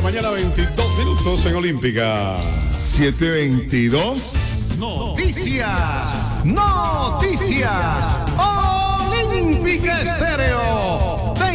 mañana, 22 minutos en Olímpica. 7:22. Noticias. Olímpica Estéreo te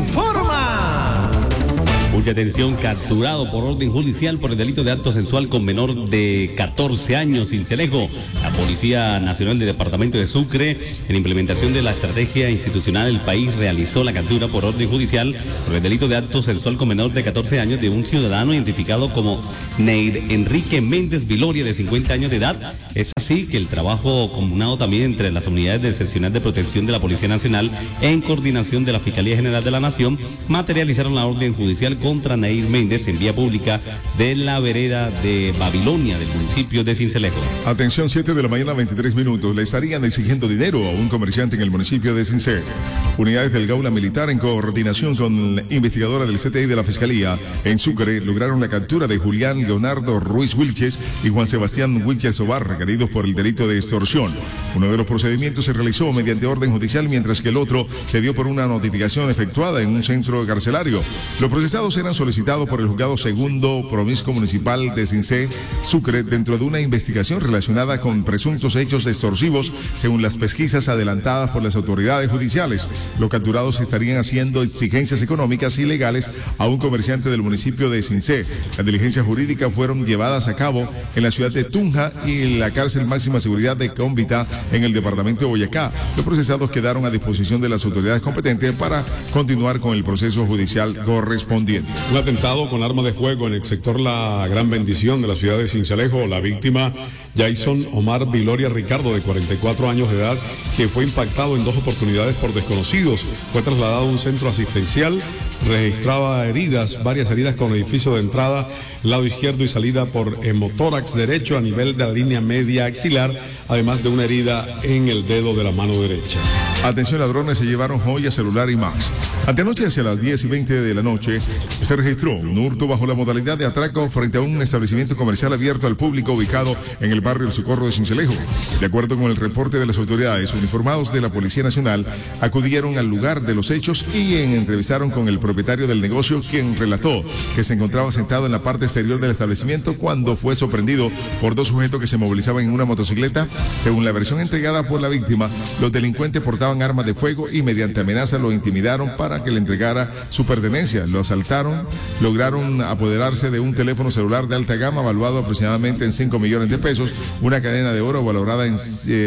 informa. Mucha atención, capturado por orden judicial por el delito de acto sexual con menor de 14 años, Sincelejo. La Policía Nacional del Departamento de Sucre, en implementación de la estrategia institucional del país, realizó la captura por orden judicial por el delito de acto sexual con menor de 14 años de un ciudadano identificado como Neir Enrique Méndez Viloria, de 50 años de edad. Es así que el trabajo comunado también entre las unidades del seccional de protección de la Policía Nacional, en coordinación de la Fiscalía General de la Nación, materializaron la orden judicial contra Neir Méndez en vía pública de la vereda de Babilonia del municipio de Sincelejo. Atención, 7 de la mañana, 23 minutos. Le estarían exigiendo dinero a un comerciante en el municipio de Sincelejo. Unidades del Gaula Militar, en coordinación con la investigadora del CTI de la Fiscalía en Sucre, lograron la captura de Julián Leonardo Ruiz Wilches y Juan Sebastián Wilches Ovar, requeridos por el delito de extorsión. Uno de los procedimientos se realizó mediante orden judicial, mientras que el otro se dio por una notificación efectuada en un centro carcelario. Los procesados eran solicitados por el Juzgado Segundo Promiscuo Municipal de Sincé, Sucre, dentro de una investigación relacionada con presuntos hechos extorsivos, según las pesquisas adelantadas por las autoridades judiciales. Los capturados estarían haciendo exigencias económicas ilegales a un comerciante del municipio de Sincé. Las diligencias jurídicas fueron llevadas a cabo en la ciudad de Tunja y la cárcel máxima seguridad de Cómbita en el departamento de Boyacá. Los procesados quedaron a disposición de las autoridades competentes para continuar con el proceso judicial correspondiente. Un atentado con arma de fuego en el sector La Gran Bendición de la ciudad de Sincelejo. La víctima, Jason Omar Viloria Ricardo, de 44 años de edad, que fue impactado en 2 oportunidades por desconocidos. Fue trasladado a un centro asistencial, registraba varias heridas con edificio de entrada, lado izquierdo, y salida por hemotórax derecho a nivel de la línea media axilar, además de una herida en el dedo de la mano derecha. Atención, ladrones se llevaron joyas, celular y más. Antenoche, hacia las 10:20 de la noche, se registró un hurto bajo la modalidad de atraco frente a un establecimiento comercial abierto al público ubicado en el barrio El Socorro de Sincelejo. De acuerdo con el reporte de las autoridades, uniformados de la Policía Nacional acudieron al lugar de los hechos y entrevistaron con el propietario del negocio, quien relató que se encontraba sentado en la parte exterior del establecimiento cuando fue sorprendido por 2 sujetos que se movilizaban en una motocicleta. Según la versión entregada por la víctima, los delincuentes portaban armas de fuego y mediante amenaza lo intimidaron para que le entregara su pertenencia. Lo asaltaron, lograron apoderarse de un teléfono celular de alta gama valuado aproximadamente en 5 millones de pesos, una cadena de oro valorada en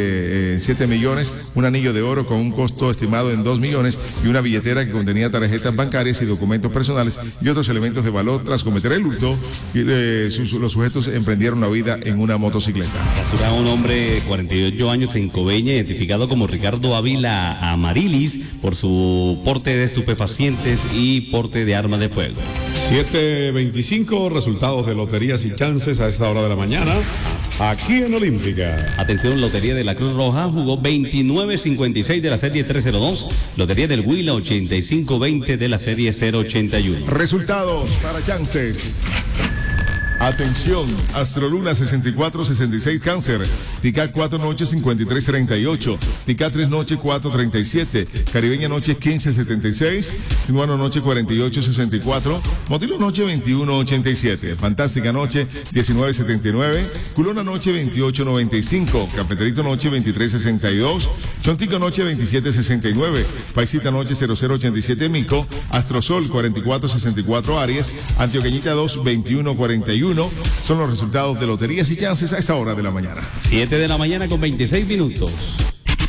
7 millones, un anillo de oro con un costo estimado en 2 millones y una billetera que contenía tarjetas bancarias y documentos personales y otros elementos de valor. Tras cometer el hurto, los sujetos emprendieron la huida en una motocicleta. Capturado un hombre de 48 años en Coveña, identificado como Ricardo Ávila Amarilis, por su porte de estupefacientes y porte de arma de fuego. 7:25, resultados de loterías y chances a esta hora de la mañana, aquí en Olímpica. Atención, Lotería de la Cruz Roja jugó 29.56 de la serie 302, Lotería del Huila 85.20 de la serie 081. Resultados para chances. Atención, Astroluna 64-66 Cáncer, Pica 4 noches 53-38, Pica 3 noches 4-37, Caribeña noche 15-76, Sinuano noche 48-64, Motilo noche 21-87, Fantástica noche 19-79, Culona noche 28-95, Cafeterito noche 23-62, Chontico noche 27-69, Paisita noche 00-87 Mico, Astrosol 44-64 Aries, Antioqueñita 2 21-41. Son los resultados de loterías y chances a esta hora de la mañana. 7 de la mañana con 26 minutos.